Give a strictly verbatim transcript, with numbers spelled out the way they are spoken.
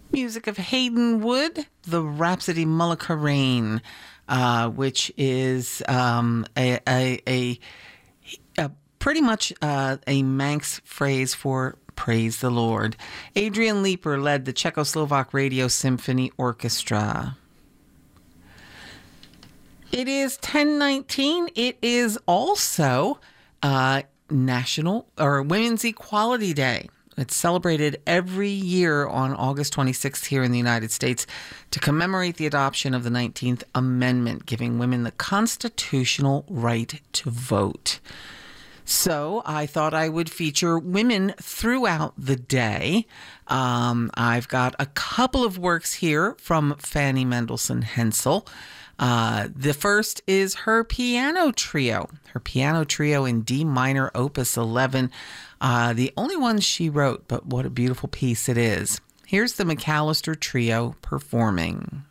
Music of Hayden Wood, the Rhapsody Mullicarane, uh, which is um, a, a, a, a pretty much uh, a Manx phrase for praise the Lord. Adrian Leeper led the Czechoslovak Radio Symphony Orchestra. It is ten nineteen. It is also uh, National or Women's Equality Day. It's celebrated every year on August twenty-sixth here in the United States to commemorate the adoption of the nineteenth Amendment, giving women the constitutional right to vote. So I thought I would feature women throughout the day. Um, I've got a couple of works here from Fanny Mendelssohn Hensel. Uh, the first is her piano trio, her piano trio in D minor, opus eleven. Uh, the only one she wrote, but what a beautiful piece it is. Here's the McAllister Trio performing.